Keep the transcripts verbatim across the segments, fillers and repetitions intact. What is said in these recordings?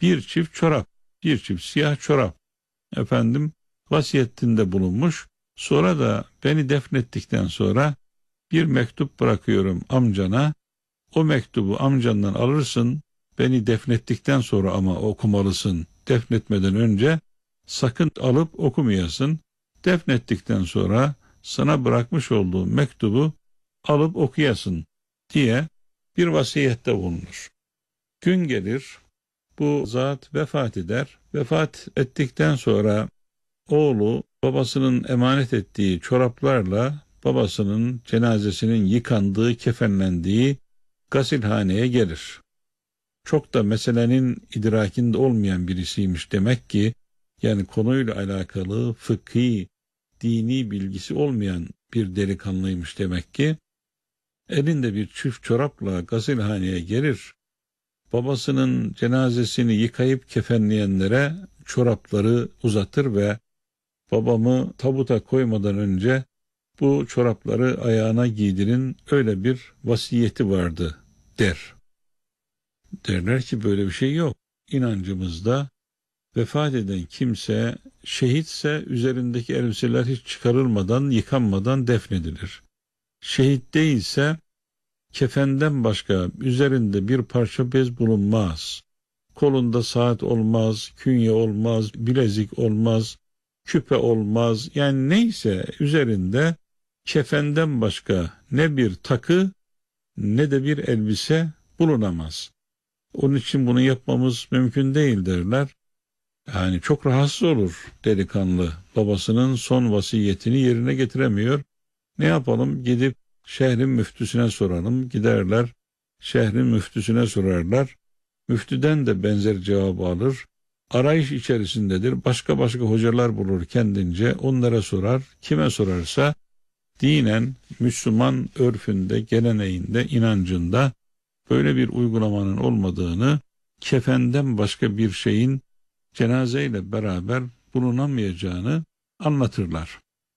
bir çift çorap, bir çift siyah çorap efendim vasiyetinde bulunmuş. Sonra da beni defnettikten sonra bir mektup bırakıyorum amcana. O mektubu amcandan alırsın. Beni defnettikten sonra ama okumalısın. Defnetmeden önce sakın alıp okumayasın. Defnettikten sonra sana bırakmış olduğum mektubu alıp okuyasın diye bir vasiyette bulunur. Gün gelir, bu zat vefat eder. Vefat ettikten sonra oğlu babasının emanet ettiği çoraplarla babasının cenazesinin yıkandığı, kefenlendiği gasilhaneye gelir. Çok da meselenin idrakinde olmayan birisiymiş demek ki, yani konuyla alakalı fıkhi, dini bilgisi olmayan bir delikanlıymış demek ki. Elinde bir çift çorapla gasilhaneye gelir. Babasının cenazesini yıkayıp kefenleyenlere çorapları uzatır ve babamı tabuta koymadan önce bu çorapları ayağına giydirin, öyle bir vasiyeti vardı der. Derler ki böyle bir şey yok. İnancımızda vefat eden kimse şehitse üzerindeki elbiseler hiç çıkarılmadan, yıkanmadan defnedilir. Şehit değilse kefenden başka üzerinde bir parça bez bulunmaz. Kolunda saat olmaz, künye olmaz, bilezik olmaz, küpe olmaz. Yani neyse üzerinde kefenden başka ne bir takı ne de bir elbise bulunamaz. Onun için bunu yapmamız mümkün değil derler. Yani çok rahatsız olur delikanlı. Babasının son vasiyetini yerine getiremiyor. Ne yapalım? Gidip şehrin müftüsüne soralım. Giderler şehrin müftüsüne sorarlar. Müftüden de benzer cevabı alır. Arayış içerisindedir. Başka başka hocalar bulur kendince. Onlara sorar. Kime sorarsa dinen, Müslüman örfünde, geleneğinde, inancında böyle bir uygulamanın olmadığını, kefenden başka bir şeyin cenazeyle beraber bulunamayacağını anlatırlar.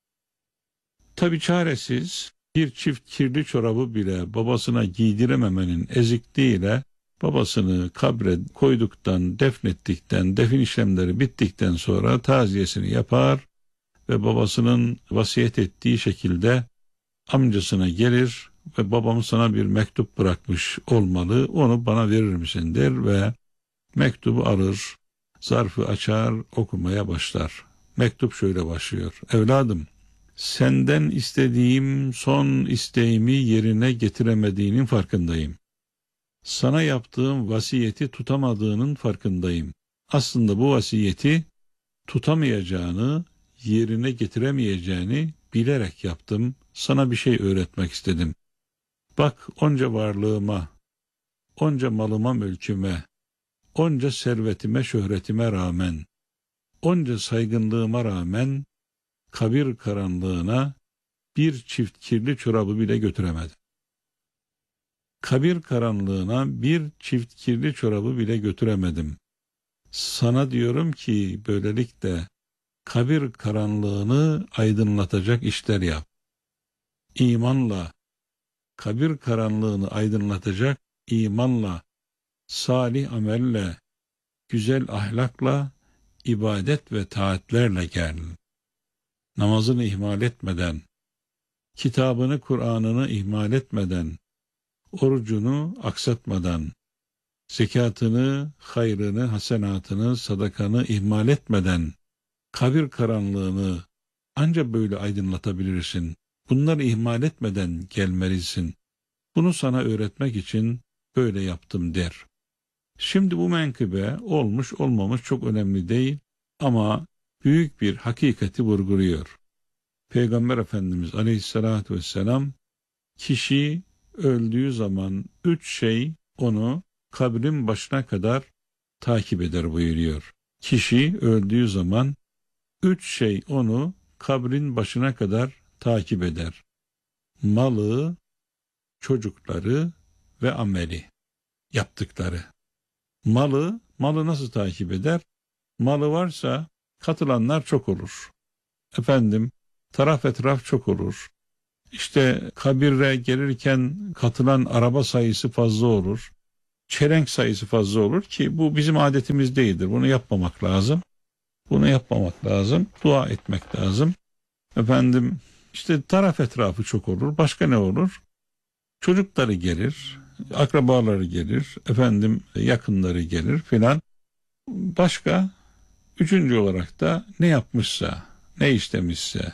Tabi çaresiz, bir çift kirli çorabı bile babasına giydirememenin ezikliğiyle babasını kabre koyduktan, defnettikten, defin işlemleri bittikten sonra taziyesini yapar ve babasının vasiyet ettiği şekilde amcasına gelir ve babam sana bir mektup bırakmış olmalı, onu bana verir misin der ve mektubu alır, zarfı açar, okumaya başlar. Mektup şöyle başlıyor: evladım, senden istediğim son isteğimi yerine getiremediğinin farkındayım. Sana yaptığım vasiyeti tutamadığının farkındayım. Aslında bu vasiyeti tutamayacağını, yerine getiremeyeceğini bilerek yaptım. Sana bir şey öğretmek istedim. Bak, onca varlığıma, onca malıma, mülküme, onca servetime, şöhretime rağmen, onca saygınlığıma rağmen kabir karanlığına bir çift kirli çorabı bile götüremedim. Kabir karanlığına bir çift kirli çorabı bile götüremedim. Sana diyorum ki böylelikle kabir karanlığını aydınlatacak işler yap. İmanla, kabir karanlığını aydınlatacak imanla, salih amelle, güzel ahlakla, ibadet ve taatlerle gel. Namazını ihmal etmeden, kitabını, Kur'an'ını ihmal etmeden, orucunu aksatmadan, zekatını, hayrını, hasenatını, sadakanı ihmal etmeden, kabir karanlığını ancak böyle aydınlatabilirsin. Bunları ihmal etmeden gelmelisin. Bunu sana öğretmek için böyle yaptım der. Şimdi bu menkıbe olmuş olmamış çok önemli değil ama büyük bir hakikati vurguluyor. Peygamber Efendimiz Aleyhisselatü Vesselam, kişi öldüğü zaman üç şey onu kabrin başına kadar takip eder buyuruyor. Kişi öldüğü zaman üç şey onu kabrin başına kadar takip eder: malı, çocukları ve ameli, yaptıkları. Malı, malı nasıl takip eder? Malı varsa katılanlar çok olur. Efendim, taraf etraf çok olur. İşte kabire gelirken katılan araba sayısı fazla olur. çelenk sayısı fazla olur ki bu bizim adetimiz değildir. Bunu yapmamak lazım. Bunu yapmamak lazım. Dua etmek lazım. Efendim işte taraf etrafı çok olur. Başka ne olur? Çocukları gelir, akrabaları gelir, efendim yakınları gelir filan. Başka üçüncü olarak da ne yapmışsa, ne istemişse,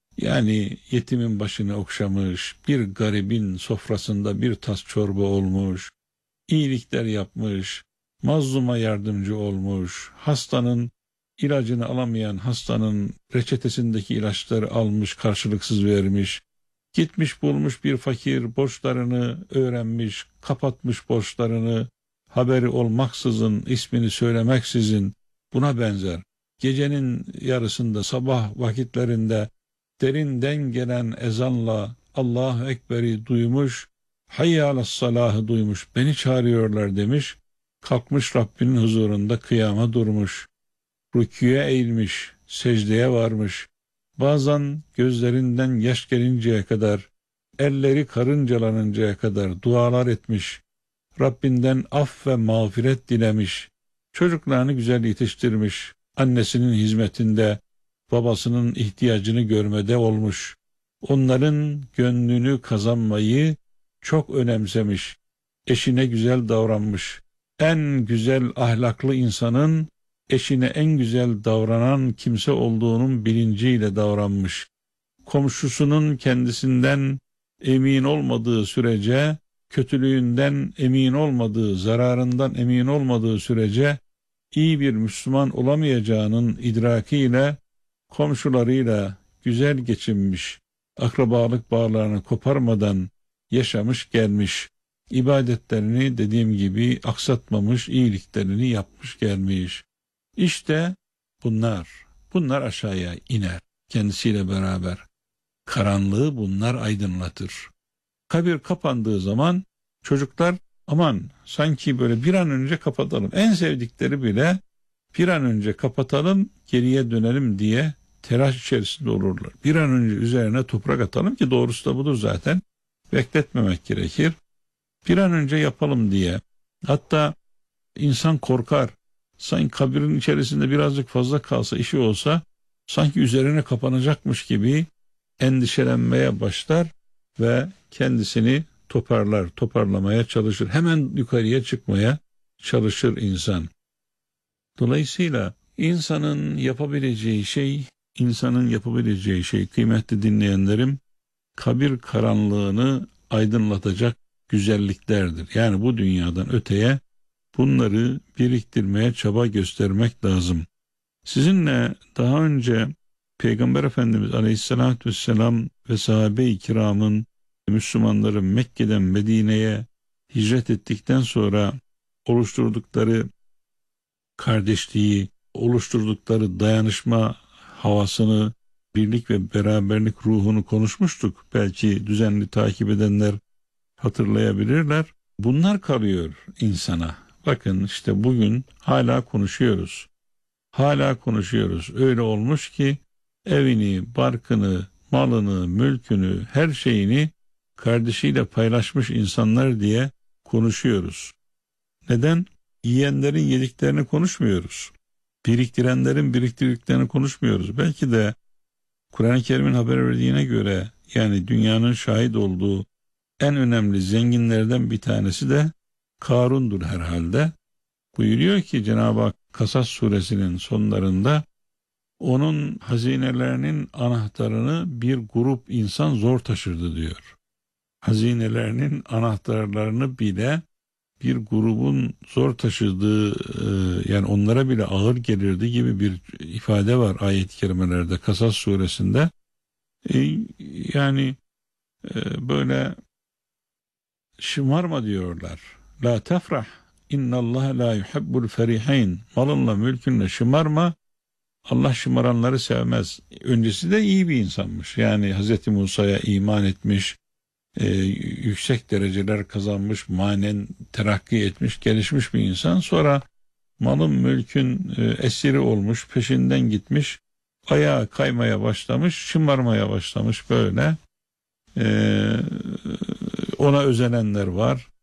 yani yetimin başını okşamış, bir garibin sofrasında bir tas çorba olmuş, iyilikler yapmış, mazluma yardımcı olmuş, hastanın ilacını alamayan hastanın reçetesindeki ilaçları almış, karşılıksız vermiş, gitmiş bulmuş bir fakir, borçlarını öğrenmiş, kapatmış borçlarını, haberi olmaksızın, ismini söylemeksizin, buna benzer. Gecenin yarısında, sabah vakitlerinde derinden gelen ezanla Allahu Ekber'i duymuş, hayya alassalahı duymuş, beni çağırıyorlar demiş, kalkmış Rabbinin huzurunda kıyama durmuş, rüküye eğilmiş, secdeye varmış, bazen gözlerinden yaş gelinceye kadar, elleri karıncalanıncaya kadar dualar etmiş, Rabbinden af ve mağfiret dilemiş, çocuklarını güzel yetiştirmiş, annesinin hizmetinde, babasının ihtiyacını görmede olmuş, onların gönlünü kazanmayı çok önemsemiş, eşine güzel davranmış, en güzel ahlaklı insanın eşine en güzel davranan kimse olduğunun bilinciyle davranmış, komşusunun kendisinden emin olmadığı sürece, kötülüğünden emin olmadığı, zararından emin olmadığı sürece iyi bir Müslüman olamayacağının idrakiyle komşularıyla güzel geçinmiş, akrabalık bağlarını koparmadan yaşamış gelmiş, ibadetlerini dediğim gibi aksatmamış, iyiliklerini yapmış gelmiş. İşte bunlar, bunlar aşağıya iner kendisiyle beraber. Karanlığı bunlar aydınlatır. Kabir kapandığı zaman çocuklar aman sanki böyle bir an önce kapatalım. En sevdikleri bile bir an önce kapatalım, geriye dönelim diye telaş içerisinde olurlar. Bir an önce üzerine toprak atalım ki doğrusu da budur zaten. Bekletmemek gerekir. Bir an önce yapalım diye. Hatta insan korkar. Sanki kabirin içerisinde birazcık fazla kalsa, işi olsa sanki üzerine kapanacakmış gibi endişelenmeye başlar ve kendisini toparlar, toparlamaya çalışır. Hemen yukarıya çıkmaya çalışır insan. Dolayısıyla insanın yapabileceği şey, insanın yapabileceği şey kıymetli dinleyenlerim, kabir karanlığını aydınlatacak güzelliklerdir. Yani bu dünyadan öteye bunları biriktirmeye çaba göstermek lazım. Sizinle daha önce Peygamber Efendimiz Aleyhisselatü Vesselam ve sahabe-i kiramın, Müslümanların Mekke'den Medine'ye hicret ettikten sonra oluşturdukları kardeşliği, oluşturdukları dayanışma havasını, birlik ve beraberlik ruhunu konuşmuştuk. Belki düzenli takip edenler hatırlayabilirler. Bunlar kalıyor insana. Bakın işte bugün hala konuşuyoruz. Hala konuşuyoruz. Öyle olmuş ki evini, barkını, malını, mülkünü, her şeyini kardeşiyle paylaşmış insanlar diye konuşuyoruz. Neden? Yiyenlerin yediklerini konuşmuyoruz. Biriktirenlerin biriktirdiklerini konuşmuyoruz. Belki de Kur'an-ı Kerim'in haber verdiğine göre, yani dünyanın şahit olduğu en önemli zenginlerden bir tanesi de Karun'dur herhalde. Buyuruyor ki Cenab-ı Hak Kasas suresinin sonlarında, onun hazinelerinin anahtarını bir grup insan zor taşırdı diyor. Hazinelerinin anahtarlarını bile bir grubun zor taşıdığı, yani onlara bile ağır gelirdi gibi bir ifade var ayet-i kerimelerde Kasas suresinde. Yani böyle şımarma diyorlar. La tefrah, innallaha la yuhibbul ferihin. Malınla mülkünle şımarma. Allah şımaranları sevmez. Öncesi de iyi bir insanmış. Yani Hazreti Musa'ya iman etmiş, e, yüksek dereceler kazanmış, manen terakki etmiş, gelişmiş bir insan. Sonra malın mülkün e, esiri olmuş, peşinden gitmiş, ayağa kaymaya başlamış, şımarmaya başlamış böyle. E, ona özenenler var.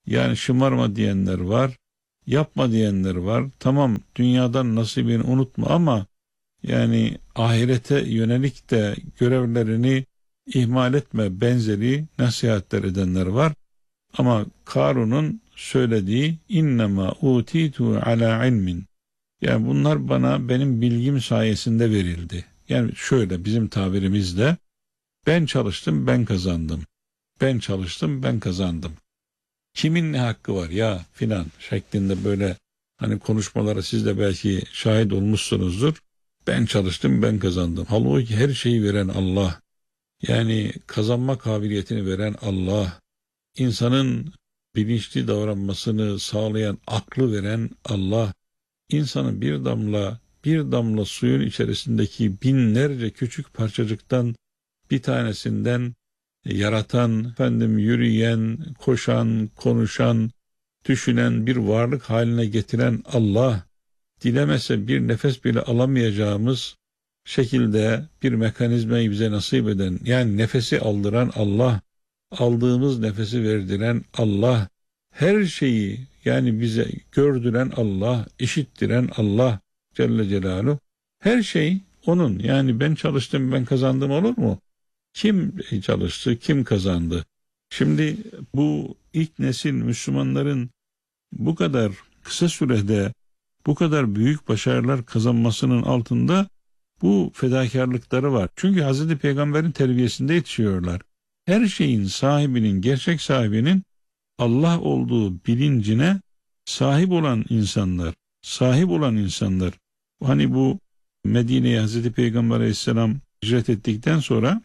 Yani şımarma diyenler var. Yapma diyenler var. Tamam, dünyadan nasibini unutma ama yani ahirete yönelik de görevlerini ihmal etme benzeri nasihatler edenler var. Ama Karun'un söylediği innema utitu ala ilmin. Yani bunlar bana benim bilgim sayesinde verildi. Yani şöyle bizim tabirimizde ben çalıştım ben kazandım. Ben çalıştım ben kazandım. Kimin ne hakkı var ya filan şeklinde böyle hani konuşmalara siz de belki şahit olmuşsunuzdur. Ben çalıştım ben kazandım. Halbuki her şeyi veren Allah. Yani kazanma kabiliyetini veren Allah. İnsanın bilinçli davranmasını sağlayan aklı veren Allah. İnsanı bir damla bir damla suyun içerisindeki binlerce küçük parçacıktan bir tanesinden yaratan, efendim yürüyen, koşan, konuşan, düşünen bir varlık haline getiren Allah, dilemese bir nefes bile alamayacağımız şekilde bir mekanizmayı bize nasip eden, yani nefesi aldıran Allah, aldığımız nefesi verdiren Allah, her şeyi yani bize gördüren Allah, işittiren Allah Celle Celaluhu, her şey onun. Yani ben çalıştım ben kazandım olur mu? Kim çalıştı, kim kazandı? Şimdi bu ilk nesil Müslümanların bu kadar kısa sürede bu kadar büyük başarılar kazanmasının altında bu fedakarlıkları var. Çünkü Hazreti Peygamber'in terbiyesinde yetişiyorlar. Her şeyin sahibinin, gerçek sahibinin Allah olduğu bilincine sahip olan insanlar, sahip olan insanlar. Hani bu Medine'ye Hazreti Peygamber Aleyhisselam hicret ettikten sonra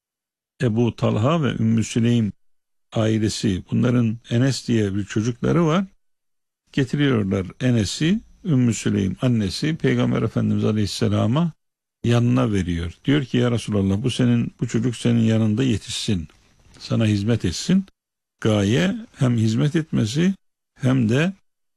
Ebu Talha ve Ümmü Süleym ailesi, bunların Enes diye bir çocukları var. Getiriyorlar Enes'i, Ümmü Süleym annesi Peygamber Efendimiz Aleyhisselam'a yanına veriyor. Diyor ki ya Resulallah bu senin bu çocuk senin yanında yetişsin. Sana hizmet etsin. Gaye hem hizmet etmesi hem de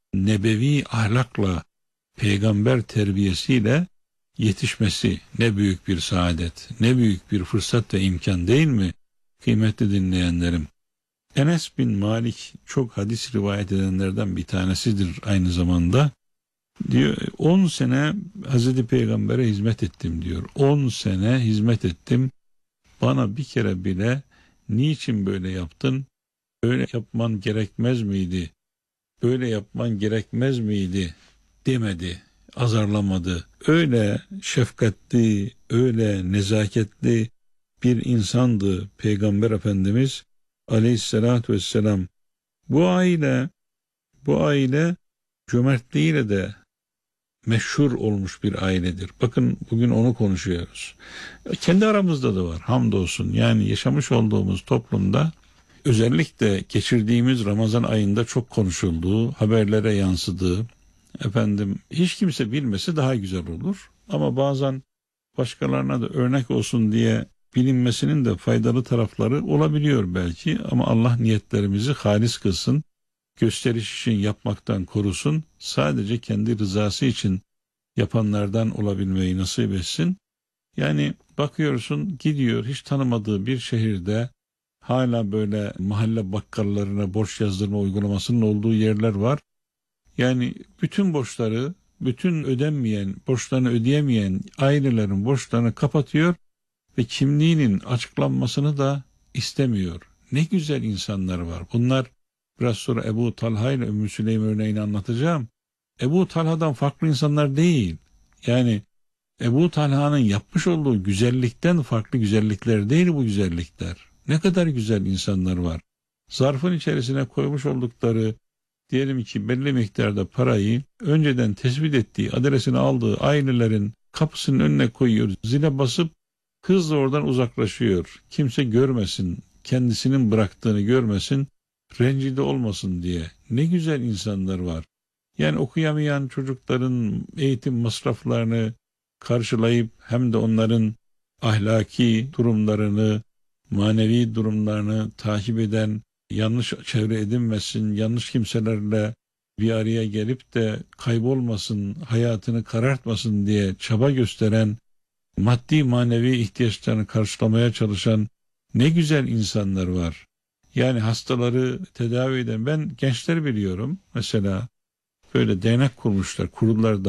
nebevi ahlakla, peygamber terbiyesiyle yetişmesi ne büyük bir saadet, ne büyük bir fırsat ve imkan değil mi kıymetli dinleyenlerim? Enes bin Malik çok hadis rivayet edenlerden bir tanesidir aynı zamanda. Diyor on sene Hazreti Peygamber'e hizmet ettim diyor. on sene hizmet ettim. Bana bir kere bile niçin böyle yaptın? Böyle yapman gerekmez miydi? Böyle yapman gerekmez miydi? Demedi, azarlamadı. Öyle şefkatli, öyle nezaketli bir insandı Peygamber Efendimiz Aleyhisselatü Vesselam. Bu aile, bu aile cömertliğiyle de meşhur olmuş bir ailedir. Bakın bugün onu konuşuyoruz. Kendi aramızda da var hamdolsun. Yani yaşamış olduğumuz toplumda özellikle geçirdiğimiz Ramazan ayında çok konuşulduğu, haberlere yansıdığı, efendim hiç kimse bilmesi daha güzel olur. Ama bazen başkalarına da örnek olsun diye bilinmesinin de faydalı tarafları olabiliyor belki. Ama Allah niyetlerimizi halis kılsın, gösteriş için yapmaktan korusun, sadece kendi rızası için yapanlardan olabilmeyi nasip etsin. Yani bakıyorsun gidiyor hiç tanımadığı bir şehirde hala böyle mahalle bakkallarına borç yazdırma uygulamasının olduğu yerler var. Yani bütün borçları, bütün ödenmeyen, borçlarını ödeyemeyen ailelerin borçlarını kapatıyor ve kimliğinin açıklanmasını da istemiyor. Ne güzel insanlar var. Bunlar biraz sonra Ebu Talha ile Ümmü Süleym örneğini anlatacağım. Ebu Talha'dan farklı insanlar değil. Yani Ebu Talha'nın yapmış olduğu güzellikten farklı güzellikler değil bu güzellikler. Ne kadar güzel insanlar var. Zarfın içerisine koymuş oldukları diyelim ki belli miktarda parayı önceden tespit ettiği, adresini aldığı ailelerin kapısının önüne koyuyor. Zile basıp hızla oradan uzaklaşıyor. Kimse görmesin, kendisinin bıraktığını görmesin, rencide olmasın diye. Ne güzel insanlar var. Yani okuyamayan çocukların eğitim masraflarını karşılayıp hem de onların ahlaki durumlarını, manevi durumlarını takip eden, yanlış çevre edinmesin, yanlış kimselerle bir araya gelip de kaybolmasın, hayatını karartmasın diye çaba gösteren, maddi manevi ihtiyaçlarını karşılamaya çalışan ne güzel insanlar var. Yani hastaları tedavi eden, ben gençler biliyorum mesela, böyle dernek kurmuşlar, kurullar